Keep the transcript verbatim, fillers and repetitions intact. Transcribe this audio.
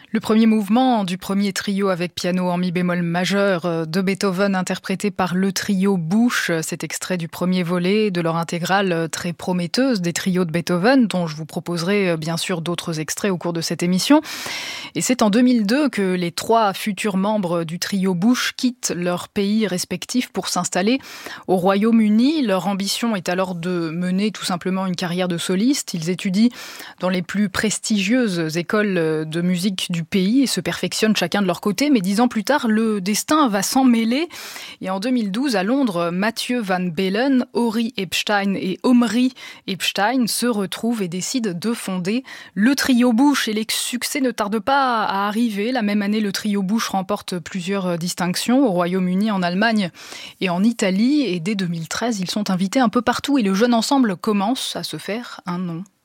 Le premier mouvement du premier trio avec piano en mi bémol majeur de Beethoven interprété par le trio Busch, cet extrait du premier volet de leur intégrale très prometteuse des trios de Beethoven, dont je vous proposerai bien sûr d'autres extraits au cours de cette émission. Et c'est en deux mille deux que les trois futurs membres du trio Busch quittent leur pays respectif pour s'installer au Royaume-Uni. Leur ambition est alors de mener tout simplement une carrière de soliste. Ils étudient dans les plus prestigieuses écoles de musique du pays et se perfectionnent chacun de leur côté. Mais dix ans plus tard, le destin va s'en mêler. Et en deux mille douze, à Londres, Mathieu Van Bellen, Ori Epstein et Omri Epstein se retrouvent et décident de fonder le trio Busch. Et les succès ne tardent pas à arriver. La même année, le trio Busch remporte plusieurs distinctions au Royaume-Uni, en Allemagne et en Italie. Et dès deux mille treize, ils sont invités un peu partout et le jeune ensemble commence à se faire un nom.